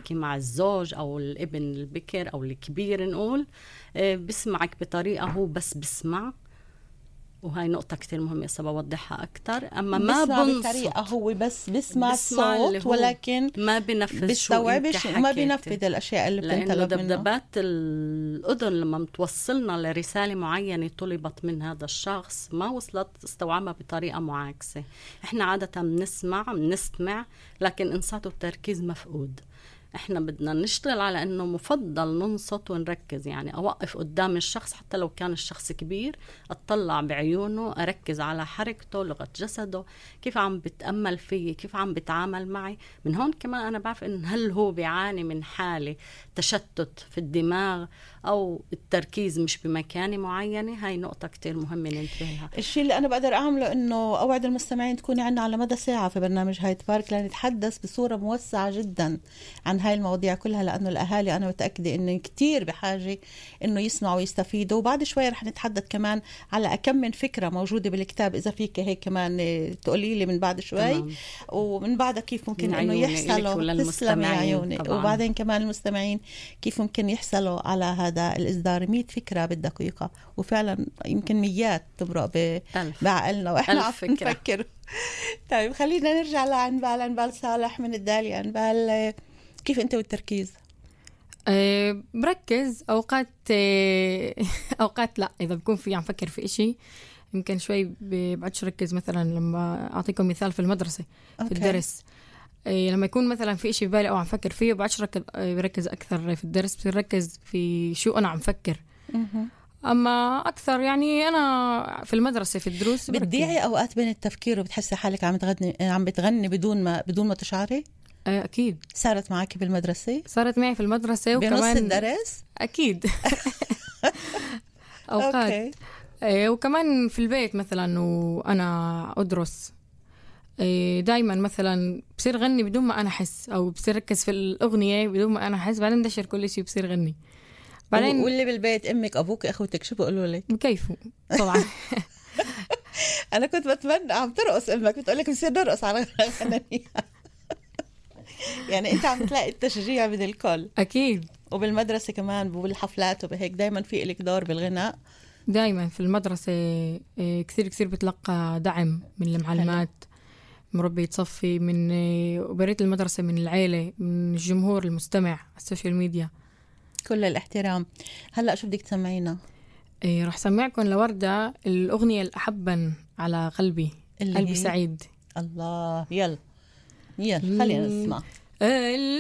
تحكي مع الزوج أو الابن البكر أو الكبير نقول، بسمعك بطريقة هو بس بسمع، وهاي نقطة كتير مهمة سبا أوضحها أكتر. أما ما بطريقة هو بس بسمع الصوت ولكن ما بنفذ بيستوعبش وما بينفذ الأشياء اللي بتنطلب منه. دبدبات الأذن لما متوصلنا لرسالة معينة طلبت من هذا الشخص ما وصلت استوعبها بطريقة معاكسة. إحنا عادة بنستمع لكن إنصات والتركيز مفقود. احنا بدنا نشتغل على انه مفضل ننصت ونركز، يعني اوقف قدام الشخص حتى لو كان الشخص كبير، اطلع بعيونه، اركز على حركته، لغة جسده، كيف عم بتأمل فيه، كيف عم بتعامل معي. من هون كمان انا بعرف ان هل هو بيعاني من حالة تشتت في الدماغ او التركيز مش بمكان معينة. هاي نقطة كتير مهمة ننتبه لها. الشيء اللي انا بقدر اعمله انه اوعد المستمعين تكوني عنا على مدى ساعة في برنامج هاي تبارك لنتحدث بصورة موسعة جدا عن هاي المواضيع كلها، لأنه الأهالي أنا متأكدة إنه كتير بحاجة إنه يسمعوا ويستفيدوا. وبعد شوي رح نتحدث كمان على أكم من فكرة موجودة بالكتاب، إذا فيك هيك كمان تقولي لي من بعد شوي. تمام. ومن بعدها كيف ممكن إنه يحصلوا، تسلمي عيوني. وبعدين كمان المستمعين كيف ممكن يحصلوا على هذا الإصدار. 100 فكرة بالدقيقة، وفعلا يمكن ميات تمرق بعقلنا وإحنا عم نفكر. طيب خلينا نرجع لعنبال صالح من الدالي. عنبال، كيف أنت والتركيز؟ بركز أوقات أوقات لا، إذا بكون في عم فكر في إشي يمكن شوي بعدش ركز. مثلا لما أعطيكم مثال في المدرسة في الدرس، لما يكون مثلا في إشي ببالي أو عم فكر فيه بعدش بركز أكثر في الدرس، بركز في شو أنا عم فكر. أما أكثر يعني أنا في المدرسة في الدروس بتضيعي أوقات بين التفكير وبتحسي حالك عم بتغني بدون ما تشعري؟ أكيد. صارت معك بالمدرسة؟ صارت معي في المدرسة وكمان بنص الدرس؟ أكيد. أوقات. وكمان في البيت مثلا وأنا أدرس دايما مثلا بصير غني بدون ما أنا أحس، أو بصير ركز في الأغنية بدون ما أنا أحس، بعدين دشر كل شيء بصير غني. بعدين واللي بالبيت أمك أبوك أخوتك شو بيقولوا لك؟ بكيفوا طبعا. أنا كنت بتمنى عم ترقص أمك بتقولك بصير نرقص على غنانية. يعني أنت عم تلاقي التشجيع من الكل. أكيد. وبالمدرسة كمان بالحفلات وبهيك دايما في إلك دور بالغناء؟ دايما في المدرسة كثير بتلقى دعم من المعلمات، مربي صفي، من وبريت المدرسة، من العيلة، من الجمهور المستمع على السوشيال ميديا. كل الاحترام. هلأ شو بدك تسمعينا؟ رح سمعكم لوردة الأغنية الأحبا على قلبي، قلبي سعيد. الله، يلا خلينا نسمع.